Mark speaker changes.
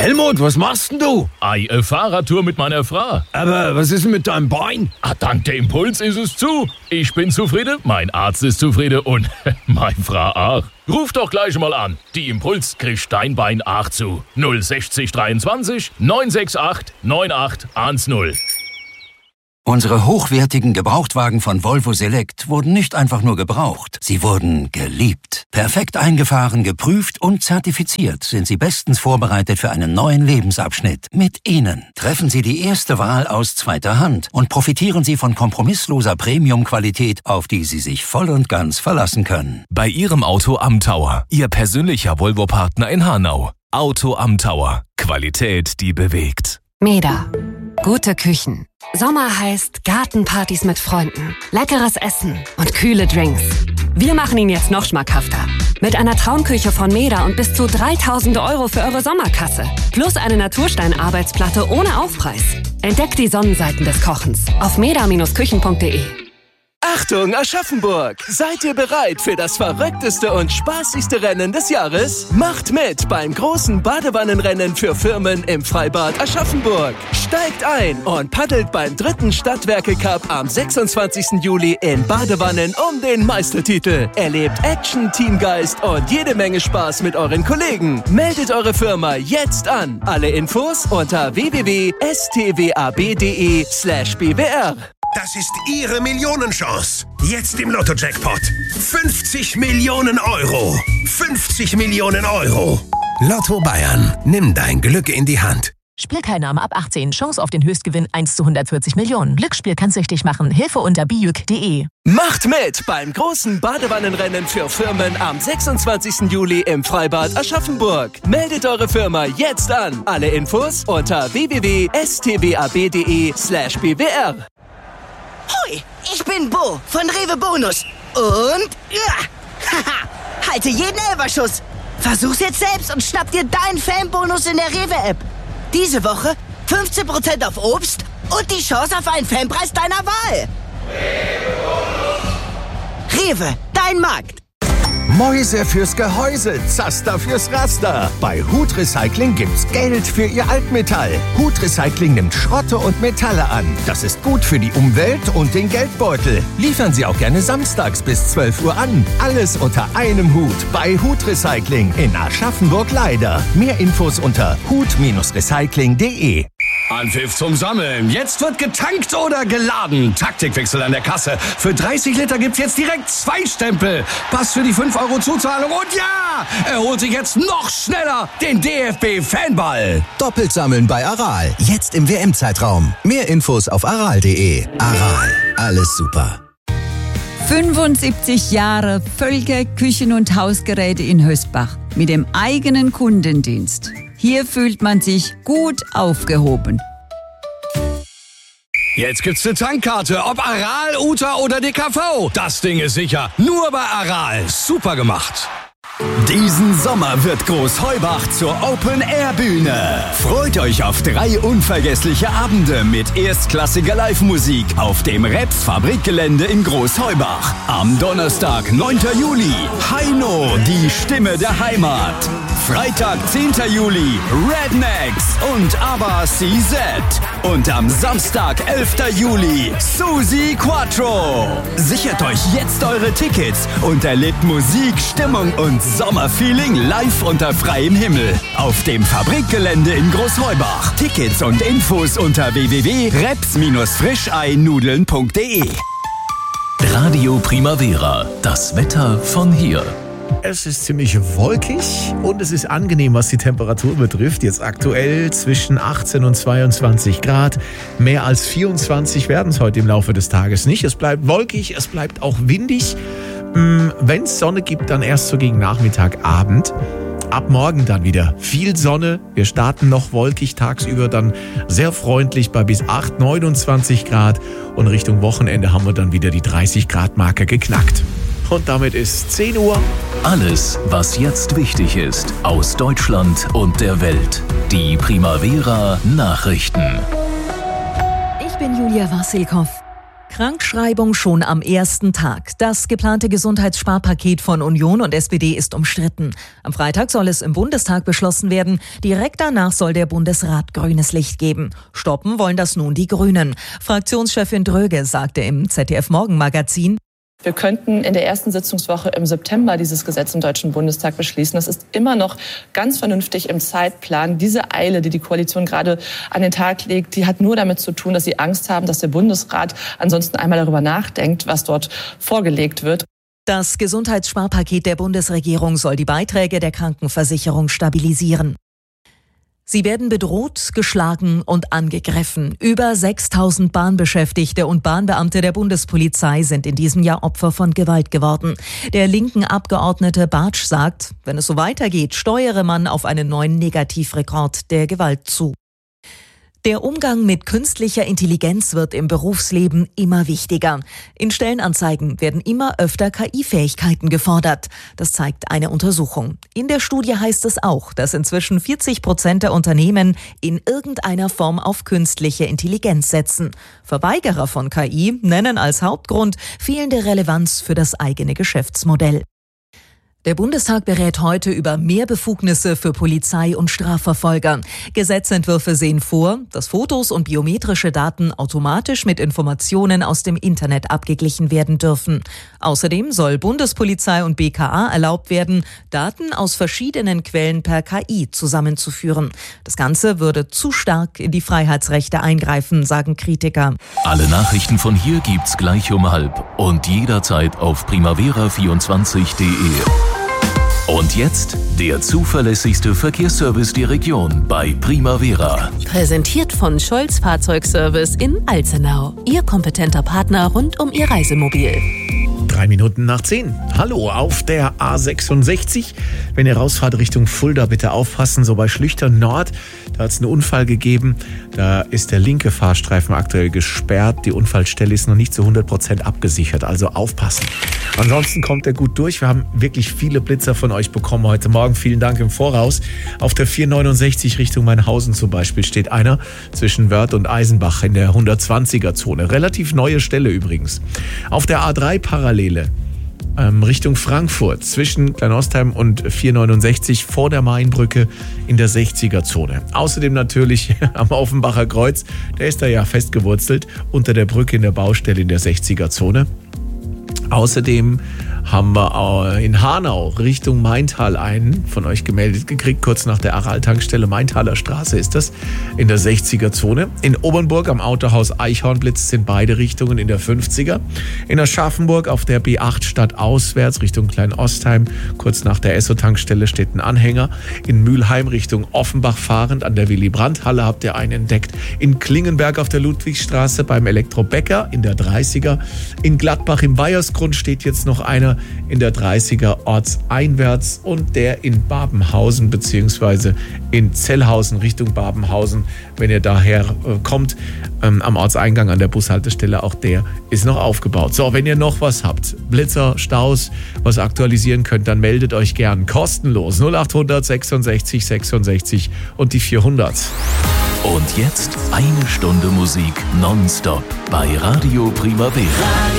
Speaker 1: Helmut, was machst denn du?
Speaker 2: Fahrradtour mit meiner Frau.
Speaker 1: Aber was ist denn mit deinem Bein?
Speaker 2: Dank der Impuls ist es zu. Ich bin zufrieden, mein Arzt ist zufrieden und meine Frau auch. Ruf doch gleich mal an. Die Impuls kriegt dein Bein auch zu. 060 23 968 9810.
Speaker 3: Unsere hochwertigen Gebrauchtwagen von Volvo Select wurden nicht einfach nur gebraucht, sie wurden geliebt. Perfekt eingefahren, geprüft und zertifiziert sind sie bestens vorbereitet für einen neuen Lebensabschnitt. Mit ihnen treffen Sie die erste Wahl aus zweiter Hand und profitieren Sie von kompromissloser Premium-Qualität, auf die Sie sich voll und ganz verlassen können.
Speaker 4: Bei Ihrem Auto am Tower, Ihr persönlicher Volvo-Partner in Hanau. Auto am Tower. Qualität, die bewegt.
Speaker 5: Meda. Gute Küchen. Sommer heißt Gartenpartys mit Freunden, leckeres Essen und kühle Drinks. Wir machen ihn jetzt noch schmackhafter. Mit einer Traumküche von Meda und bis zu 3.000 € für eure Sommerkasse. Plus eine Naturstein-Arbeitsplatte ohne Aufpreis. Entdeckt die Sonnenseiten des Kochens auf meda-küchen.de.
Speaker 6: Achtung, Aschaffenburg! Seid ihr bereit für das verrückteste und spaßigste Rennen des Jahres? Macht mit beim großen Badewannenrennen für Firmen im Freibad Aschaffenburg. Steigt ein und paddelt beim 3. Stadtwerke-Cup am 26. Juli in Badewannen um den Meistertitel. Erlebt Action, Teamgeist und jede Menge Spaß mit euren Kollegen. Meldet eure Firma jetzt an. Alle Infos unter www.stwab.de/bwr.
Speaker 7: Das ist Ihre Millionenchance. Jetzt im Lotto-Jackpot. 50 Millionen Euro. 50 Millionen Euro. Lotto Bayern. Nimm dein Glück in die Hand.
Speaker 8: Spielteilnahme ab 18. Chance auf den Höchstgewinn 1 zu 140 Millionen. Glücksspiel kann süchtig machen. Hilfe unter bijuk.de.
Speaker 6: Macht mit beim großen Badewannenrennen für Firmen am 26. Juli im Freibad Aschaffenburg. Meldet eure Firma jetzt an. Alle Infos unter www.stwab.de/bwr.
Speaker 9: Hoi, ich bin Bo von Rewe Bonus. Und haha, halte jeden Elferschuss. Versuch's jetzt selbst und schnapp dir deinen Fanbonus in der Rewe-App. Diese Woche 15% auf Obst und die Chance auf einen Fanpreis deiner Wahl. Rewe, dein Markt.
Speaker 10: Mäuse fürs Gehäuse, Zaster fürs Raster. Bei Hut Recycling gibt's Geld für Ihr Altmetall. Hut Recycling nimmt Schrotte und Metalle an. Das ist gut für die Umwelt und den Geldbeutel. Liefern Sie auch gerne samstags bis 12 Uhr an. Alles unter einem Hut bei Hut Recycling in Aschaffenburg-Leider. Mehr Infos unter hut-recycling.de.
Speaker 1: Anpfiff zum Sammeln. Jetzt wird getankt oder geladen. Taktikwechsel an der Kasse. Für 30 Liter gibt's jetzt direkt 2 Stempel. Pass für die 5 € Zuzahlung. Und ja, er holt sich jetzt noch schneller den DFB-Fanball.
Speaker 11: Doppelt sammeln bei Aral. Jetzt im WM-Zeitraum. Mehr Infos auf aral.de. Aral. Alles super.
Speaker 12: 75 Jahre Völker Küchen- und Hausgeräte in Hösbach mit dem eigenen Kundendienst. Hier fühlt man sich gut aufgehoben.
Speaker 1: Jetzt gibt's eine Tankkarte, ob Aral, Uta oder DKV. Das Ding ist sicher. Nur bei Aral. Super gemacht.
Speaker 13: Diesen Sommer wird Großheubach zur Open-Air-Bühne. Freut euch auf 3 unvergessliche Abende mit erstklassiger Live-Musik auf dem Reps-Fabrikgelände in Großheubach. Am Donnerstag, 9. Juli, Heino, die Stimme der Heimat. Freitag, 10. Juli, Rednecks und ABBA CZ. Und am Samstag, 11. Juli, Susi Quattro. Sichert euch jetzt eure Tickets und erlebt Musik, Stimmung und Sommerfeeling live unter freiem Himmel auf dem Fabrikgelände in Großheubach. Tickets und Infos unter www.reps-frischeinudeln.de.
Speaker 4: Radio Primavera, das Wetter von hier.
Speaker 14: Es ist ziemlich wolkig und es ist angenehm, was die Temperatur betrifft. Jetzt aktuell zwischen 18 und 22 Grad. Mehr als 24 werden es heute im Laufe des Tages nicht. Es bleibt wolkig, es bleibt auch windig. Wenn es Sonne gibt, dann erst so gegen Nachmittag, Abend. Ab morgen dann wieder viel Sonne. Wir starten noch wolkig, tagsüber dann sehr freundlich bei bis 29 Grad. Und Richtung Wochenende haben wir dann wieder die 30 Grad Marke geknackt. Und damit ist 10 Uhr.
Speaker 4: Alles, was jetzt wichtig ist, aus Deutschland und der Welt. Die Primavera Nachrichten.
Speaker 15: Ich bin Julia Wassilkow.
Speaker 8: Krankschreibung schon am ersten Tag. Das geplante Gesundheitssparpaket von Union und SPD ist umstritten. Am Freitag soll es im Bundestag beschlossen werden. Direkt danach soll der Bundesrat grünes Licht geben. Stoppen wollen das nun die Grünen. Fraktionschefin Dröge sagte im ZDF-Morgenmagazin:
Speaker 15: Wir könnten in der ersten Sitzungswoche im September dieses Gesetz im Deutschen Bundestag beschließen. Das ist immer noch ganz vernünftig im Zeitplan. Diese Eile, die die Koalition gerade an den Tag legt, die hat nur damit zu tun, dass sie Angst haben, dass der Bundesrat ansonsten einmal darüber nachdenkt, was dort vorgelegt wird.
Speaker 8: Das Gesundheitssparpaket der Bundesregierung soll die Beiträge der Krankenversicherung stabilisieren. Sie werden bedroht, geschlagen und angegriffen. Über 6.000 Bahnbeschäftigte und Bahnbeamte der Bundespolizei sind in diesem Jahr Opfer von Gewalt geworden. Der linken Abgeordnete Bartsch sagt, wenn es so weitergeht, steuere man auf einen neuen Negativrekord der Gewalt zu. Der Umgang mit künstlicher Intelligenz wird im Berufsleben immer wichtiger. In Stellenanzeigen werden immer öfter KI-Fähigkeiten gefordert. Das zeigt eine Untersuchung. In der Studie heißt es auch, dass inzwischen 40% der Unternehmen in irgendeiner Form auf künstliche Intelligenz setzen. Verweigerer von KI nennen als Hauptgrund fehlende Relevanz für das eigene Geschäftsmodell. Der Bundestag berät heute über mehr Befugnisse für Polizei und Strafverfolger. Gesetzentwürfe sehen vor, dass Fotos und biometrische Daten automatisch mit Informationen aus dem Internet abgeglichen werden dürfen. Außerdem soll Bundespolizei und BKA erlaubt werden, Daten aus verschiedenen Quellen per KI zusammenzuführen. Das Ganze würde zu stark in die Freiheitsrechte eingreifen, sagen Kritiker.
Speaker 4: Alle Nachrichten von hier gibt's gleich um 12 und jederzeit auf primavera24.de. Und jetzt der zuverlässigste Verkehrsservice der Region bei Primavera.
Speaker 8: Präsentiert von Scholz Fahrzeugservice in Alzenau. Ihr kompetenter Partner rund um Ihr Reisemobil.
Speaker 14: 9:03. Hallo auf der A66. Wenn ihr rausfahrt Richtung Fulda, bitte aufpassen. So bei Schlüchtern Nord, da hat es einen Unfall gegeben. Da ist der linke Fahrstreifen aktuell gesperrt. Die Unfallstelle ist noch nicht zu 100% abgesichert, also aufpassen. Ansonsten kommt er gut durch. Wir haben wirklich viele Blitzer von euch bekommen heute Morgen. Vielen Dank im Voraus. Auf der 469 Richtung Mainhausen zum Beispiel steht einer zwischen Wörth und Eisenbach in der 120er-Zone. Relativ neue Stelle übrigens. Auf der A3 parallel Richtung Frankfurt zwischen Kleinostheim und 469 vor der Mainbrücke in der 60er-Zone. Außerdem natürlich am Offenbacher Kreuz, der ist da ja festgewurzelt, unter der Brücke in der Baustelle in der 60er-Zone. Außerdem haben wir in Hanau Richtung Maintal einen von euch gemeldet gekriegt, kurz nach der Aral-Tankstelle, Maintaler Straße ist das, in der 60er-Zone. In Obernburg am Autohaus Eichhornblitz sind beide Richtungen in der 50er. In Aschaffenburg auf der B8 stadtauswärts Richtung Kleinostheim, kurz nach der Esso-Tankstelle steht ein Anhänger. In Mülheim Richtung Offenbach fahrend an der Willy-Brandt-Halle habt ihr einen entdeckt. In Klingenberg auf der Ludwigstraße beim Elektrobäcker in der 30er. In Gladbach im Bayersgrund steht jetzt noch einer in der 30er ortseinwärts und der in Babenhausen bzw. in Zellhausen Richtung Babenhausen, wenn ihr daher kommt, am Ortseingang an der Bushaltestelle, auch der ist noch aufgebaut. So, wenn ihr noch was habt, Blitzer, Staus, was aktualisieren könnt, dann meldet euch gern kostenlos 0800 66 66 und die 400.
Speaker 4: Und jetzt 1 Stunde Musik nonstop bei Radio Primavera.